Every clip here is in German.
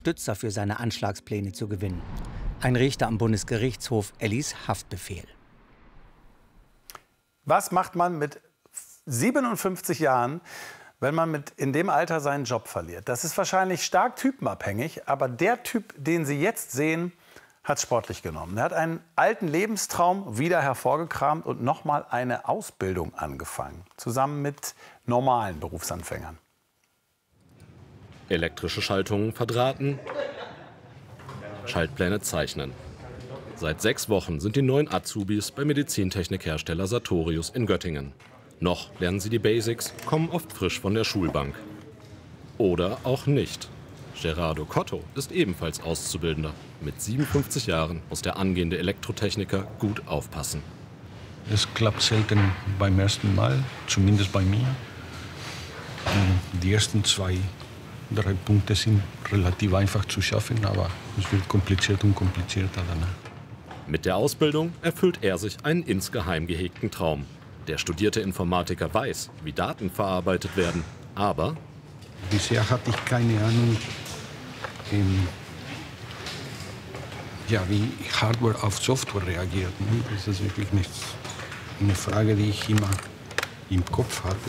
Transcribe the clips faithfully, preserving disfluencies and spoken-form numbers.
Stützer für seine Anschlagspläne zu gewinnen. Ein Richter am Bundesgerichtshof erließ Haftbefehl. Was macht man mit siebenundfünfzig Jahren, wenn man mit in dem Alter seinen Job verliert? Das ist wahrscheinlich stark typenabhängig, aber der Typ, den Sie jetzt sehen, hat es sportlich genommen. Er hat einen alten Lebenstraum wieder hervorgekramt und noch mal eine Ausbildung angefangen, zusammen mit normalen Berufsanfängern. Elektrische Schaltungen verdrahten, Schaltpläne zeichnen. Seit sechs Wochen sind die neuen Azubis beim Medizintechnikhersteller Sartorius in Göttingen. Noch lernen sie die Basics, kommen oft frisch von der Schulbank. Oder auch nicht. Gerardo Cotto ist ebenfalls Auszubildender. Mit siebenundfünfzig Jahren muss der angehende Elektrotechniker gut aufpassen. Es klappt selten beim ersten Mal, zumindest bei mir. Die ersten zwei, drei Punkte sind relativ einfach zu schaffen, aber es wird kompliziert und komplizierter danach. Mit der Ausbildung erfüllt er sich einen insgeheim gehegten Traum. Der studierte Informatiker weiß, wie Daten verarbeitet werden, aber bisher hatte ich keine Ahnung, ähm, ja, wie Hardware auf Software reagiert. Ne? Das ist wirklich nicht eine Frage, die ich immer im Kopf hatte.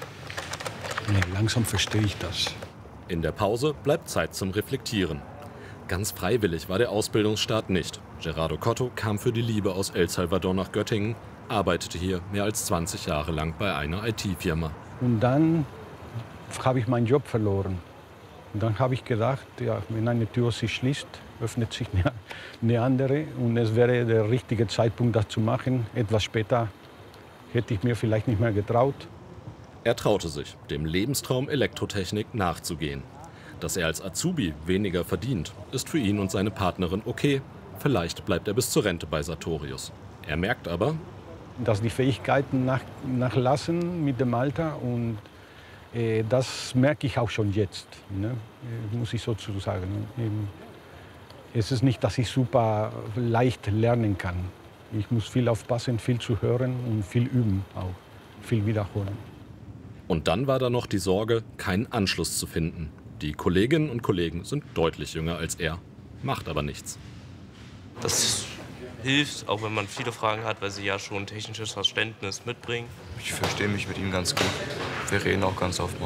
Nee, langsam verstehe ich das. In der Pause bleibt Zeit zum Reflektieren. Ganz freiwillig war der Ausbildungsstart nicht. Gerardo Cotto kam für die Liebe aus El Salvador nach Göttingen, arbeitete hier mehr als zwanzig Jahre lang bei einer I T-Firma. Und dann habe ich meinen Job verloren. Und dann habe ich gedacht, ja, wenn eine Tür sich schließt, öffnet sich eine, eine andere. Und es wäre der richtige Zeitpunkt, das zu machen. Etwas später hätte ich mir vielleicht nicht mehr getraut. Er traute sich, dem Lebenstraum Elektrotechnik nachzugehen. Dass er als Azubi weniger verdient, ist für ihn und seine Partnerin okay. Vielleicht bleibt er bis zur Rente bei Sartorius. Er merkt aber, dass die Fähigkeiten nach, nachlassen mit dem Alter. Und äh, das merke ich auch schon jetzt, ne? äh, muss ich sozusagen sagen. Ähm, es ist nicht, dass ich super leicht lernen kann. Ich muss viel aufpassen, viel zu hören und viel üben, auch viel wiederholen. Und dann war da noch die Sorge, keinen Anschluss zu finden. Die Kolleginnen und Kollegen sind deutlich jünger als er, macht aber nichts. Das hilft, auch wenn man viele Fragen hat, weil sie ja schon technisches Verständnis mitbringen. Ich verstehe mich mit ihm ganz gut. Wir reden auch ganz oft mal.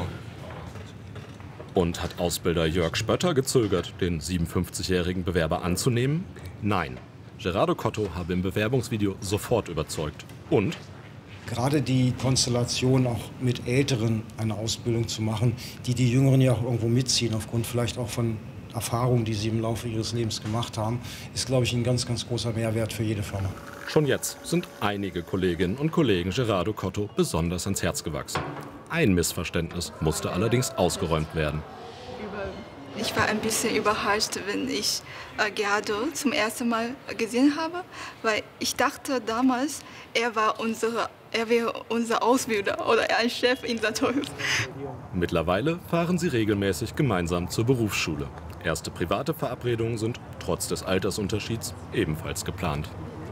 Und hat Ausbilder Jörg Spötter gezögert, den siebenundfünfzigjährigen Bewerber anzunehmen? Nein. Gerardo Cotto habe im Bewerbungsvideo sofort überzeugt. Und gerade die Konstellation, auch mit Älteren eine Ausbildung zu machen, die die Jüngeren ja auch irgendwo mitziehen, aufgrund vielleicht auch von Erfahrungen, die sie im Laufe ihres Lebens gemacht haben, ist, glaube ich, ein ganz, ganz großer Mehrwert für jede Firma. Schon jetzt sind einige Kolleginnen und Kollegen Gerardo Cotto besonders ans Herz gewachsen. Ein Missverständnis musste allerdings ausgeräumt werden. Ich war ein bisschen überrascht, wenn ich äh, Gerardo zum ersten Mal gesehen habe, weil ich dachte damals, er war unsere, er wäre unser Ausbilder oder ein Chef in Sartorius. Mittlerweile fahren sie regelmäßig gemeinsam zur Berufsschule. Erste private Verabredungen sind trotz des Altersunterschieds ebenfalls geplant.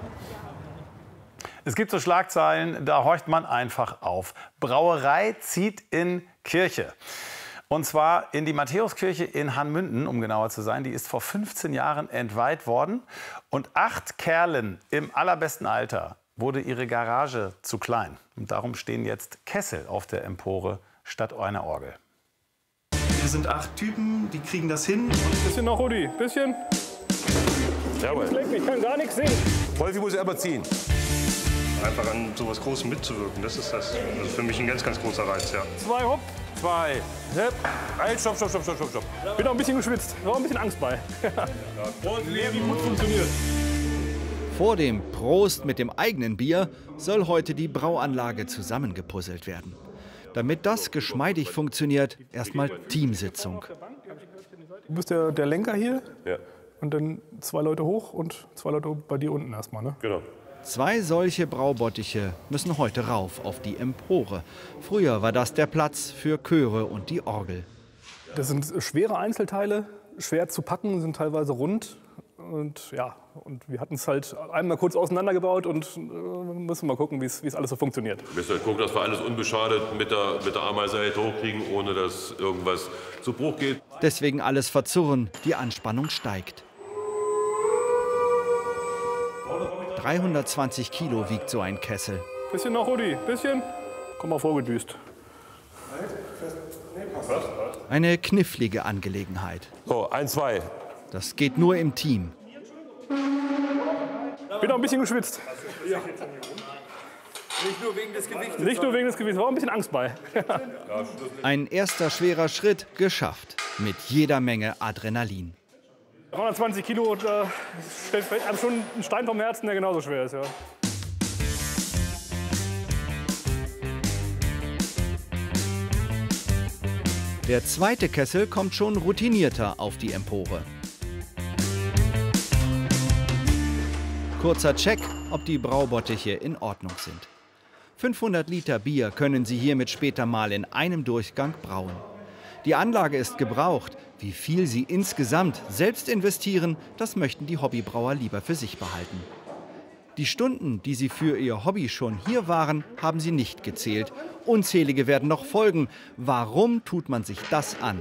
Es gibt so Schlagzeilen, da horcht man einfach auf. Brauerei zieht in Kirche. Und zwar in die Matthäuskirche in Hanmünden, um genauer zu sein. Die ist vor fünfzehn Jahren entweiht worden. Und acht Kerlen im allerbesten Alter wurde ihre Garage zu klein. Und darum stehen jetzt Kessel auf der Empore statt einer Orgel. Wir sind acht Typen, die kriegen das hin. Bisschen noch, Rudi, bisschen. Jawohl. Ich kann gar nichts sehen. Wolfi muss aber ziehen. Einfach an sowas Großem mitzuwirken, das ist das. Das ist für mich ein ganz, ganz großer Reiz, ja. Zwei, hopp. Zwei. Halt, stopp, stopp, stopp, stopp, stopp, stopp. Bin auch ein bisschen geschwitzt, noch ein bisschen Angst bei. Und wie gut funktioniert. Vor dem Prost mit dem eigenen Bier soll heute die Brauanlage zusammengepuzzelt werden. Damit das geschmeidig funktioniert, erstmal Teamsitzung. Du bist der, der Lenker hier. Ja. Und dann zwei Leute hoch und zwei Leute bei dir unten erstmal, ne? Genau. Zwei solche Braubottiche müssen heute rauf auf die Empore. Früher war das der Platz für Chöre und die Orgel. Das sind schwere Einzelteile, schwer zu packen, sind teilweise rund. Und ja, und wir hatten es halt einmal kurz auseinandergebaut und äh, müssen mal gucken, wie es alles so funktioniert. Wir müssen halt gucken, dass wir alles unbeschadet mit der, mit der Ameisenhälfte hochkriegen, ohne dass irgendwas zu Bruch geht. Deswegen alles verzurren, die Anspannung steigt. dreihundertzwanzig Kilo wiegt so ein Kessel. Bisschen noch, Rudi, bisschen. Komm mal vorgedüst. Eine knifflige Angelegenheit. So, ein, zwei. Das geht nur im Team. Bin auch ein bisschen geschwitzt. Ja. Nicht nur wegen des Gewichts. Nicht nur wegen des Gewichts, war auch ein bisschen Angst bei. Ein erster schwerer Schritt geschafft. Mit jeder Menge Adrenalin. dreihundertzwanzig Kilo, da stellt einem schon ein Stein vom Herzen, der genauso schwer ist. Ja. Der zweite Kessel kommt schon routinierter auf die Empore. Kurzer Check, ob die Braubottiche in Ordnung sind. fünfhundert Liter Bier können Sie hiermit später mal in einem Durchgang brauen. Die Anlage ist gebraucht. Wie viel Sie insgesamt selbst investieren, das möchten die Hobbybrauer lieber für sich behalten. Die Stunden, die sie für ihr Hobby schon hier waren, haben sie nicht gezählt. Unzählige werden noch folgen. Warum tut man sich das an?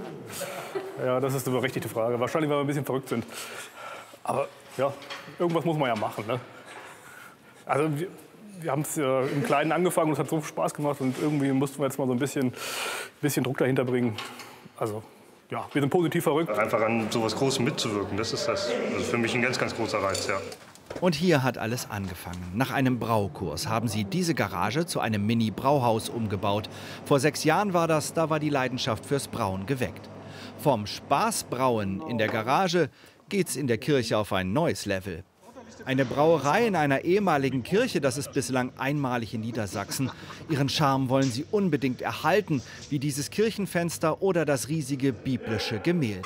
Ja, das ist eine berechtigte Frage. Wahrscheinlich, weil wir ein bisschen verrückt sind. Aber ja, irgendwas muss man ja machen. Ne? Also wir, wir haben es äh, im Kleinen angefangen und es hat so Spaß gemacht. Und irgendwie mussten wir jetzt mal so ein bisschen, bisschen Druck dahinter bringen. Also ja, wir sind positiv verrückt. Einfach an so was Großem mitzuwirken, das ist das. Also für mich ein ganz, ganz großer Reiz, ja. Und hier hat alles angefangen. Nach einem Braukurs haben sie diese Garage zu einem Mini-Brauhaus umgebaut. Vor sechs Jahren war das, da war die Leidenschaft fürs Brauen geweckt. Vom Spaßbrauen in der Garage geht's in der Kirche auf ein neues Level. Eine Brauerei in einer ehemaligen Kirche, das ist bislang einmalig in Niedersachsen. Ihren Charme wollen sie unbedingt erhalten, wie dieses Kirchenfenster oder das riesige biblische Gemälde.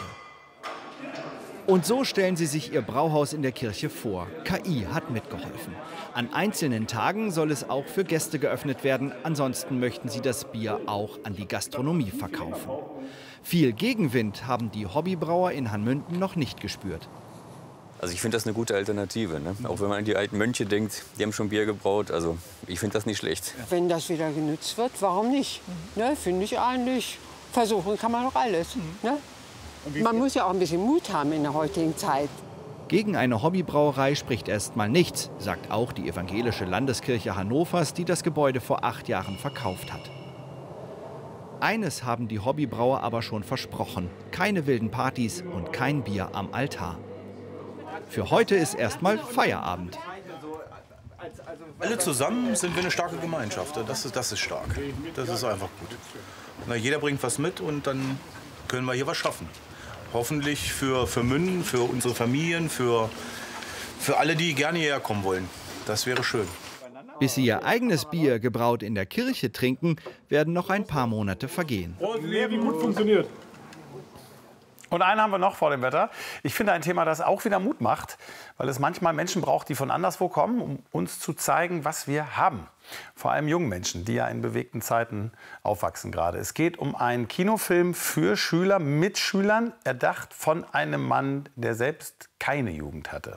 Und so stellen sie sich ihr Brauhaus in der Kirche vor. K I hat mitgeholfen. An einzelnen Tagen soll es auch für Gäste geöffnet werden. Ansonsten möchten sie das Bier auch an die Gastronomie verkaufen. Viel Gegenwind haben die Hobbybrauer in Hanmünden noch nicht gespürt. Also ich finde das eine gute Alternative. Ne? Auch wenn man an die alten Mönche denkt, die haben schon Bier gebraut. Also ich finde das nicht schlecht. Wenn das wieder genutzt wird, warum nicht? Ne? Finde ich eigentlich. Versuchen kann man doch alles. Ne? Man muss ja auch ein bisschen Mut haben in der heutigen Zeit. Gegen eine Hobbybrauerei spricht erst mal nichts, sagt auch die evangelische Landeskirche Hannovers, die das Gebäude vor acht Jahren verkauft hat. Eines haben die Hobbybrauer aber schon versprochen: keine wilden Partys und kein Bier am Altar. Für heute ist erstmal Feierabend. Alle zusammen sind wir eine starke Gemeinschaft. Das ist, das ist stark. Das ist einfach gut. Na, jeder bringt was mit und dann können wir hier was schaffen. Hoffentlich für, für Münden, für unsere Familien, für, für alle, die gerne hierher kommen wollen. Das wäre schön. Bis sie ihr eigenes Bier, gebraut in der Kirche, trinken, werden noch ein paar Monate vergehen. Wie gut funktioniert. Und einen haben wir noch vor dem Wetter. Ich finde ein Thema, das auch wieder Mut macht, weil es manchmal Menschen braucht, die von anderswo kommen, um uns zu zeigen, was wir haben. Vor allem jungen Menschen, die ja in bewegten Zeiten aufwachsen gerade. Es geht um einen Kinofilm für Schüler mit Schülern, erdacht von einem Mann, der selbst keine Jugend hatte.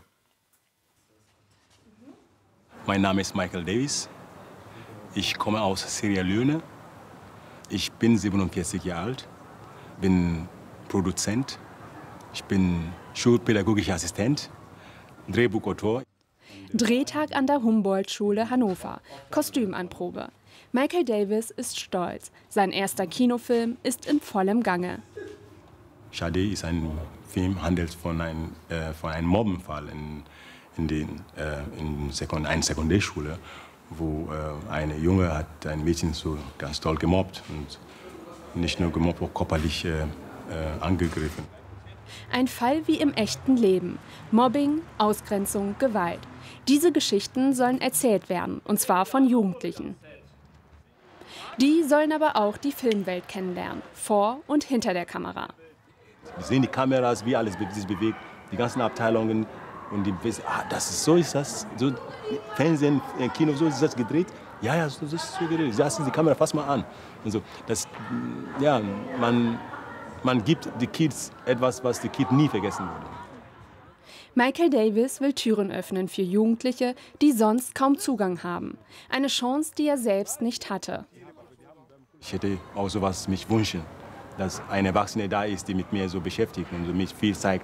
Mein Name ist Michael Davis. Ich komme aus Sierra Leone. Ich bin siebenundvierzig Jahre alt, bin Produzent, ich bin schulpädagogischer Assistent, Drehbuchautor. Drehtag an der Humboldt-Schule Hannover, Kostümanprobe. Michael Davis ist stolz. Sein erster Kinofilm ist in vollem Gange. Shade ist ein Film, handelt von, ein, äh, von einem Mobbenfall in, in, den, äh, in Sekund einer Sekundärschule, wo äh, eine Junge hat ein Mädchen so ganz toll gemobbt und nicht nur gemobbt, auch körperlich äh, äh, angegriffen. Ein Fall wie im echten Leben. Mobbing, Ausgrenzung, Gewalt. Diese Geschichten sollen erzählt werden, und zwar von Jugendlichen. Die sollen aber auch die Filmwelt kennenlernen, vor und hinter der Kamera. Wir sehen die Kameras, wie alles sich bewegt, die ganzen Abteilungen. Und die wissen, ah, das ist, so ist das. So, Fernsehen, Kino, so ist das gedreht. Ja, ja, so ist es so gedreht. Lassen Sie die Kamera, fass mal an. Und so. Das, ja, man, man gibt den Kids etwas, was die Kids nie vergessen würden. Michael Davis will Türen öffnen für Jugendliche, die sonst kaum Zugang haben. Eine Chance, die er selbst nicht hatte. Ich hätte auch sowas mich wünschen, dass eine Erwachsene da ist, die mit mir so beschäftigt und mich viel zeigt,